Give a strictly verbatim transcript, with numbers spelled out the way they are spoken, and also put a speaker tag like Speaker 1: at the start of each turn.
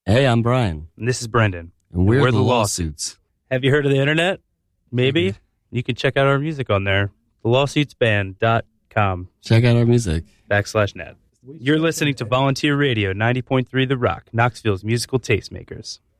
Speaker 1: Hey, I'm Brian.
Speaker 2: And this is Brendan.
Speaker 1: And we're,
Speaker 2: we're
Speaker 1: the,
Speaker 2: the
Speaker 1: Lawsuits.
Speaker 2: Have you heard of the internet? Maybe.
Speaker 1: Mm-hmm.
Speaker 2: You can check out our music on there. the lawsuits band dot com.
Speaker 1: Check out our music.
Speaker 2: Backslash net. You're listening to Volunteer Radio, ninety point three The Rock, Knoxville's musical tastemakers.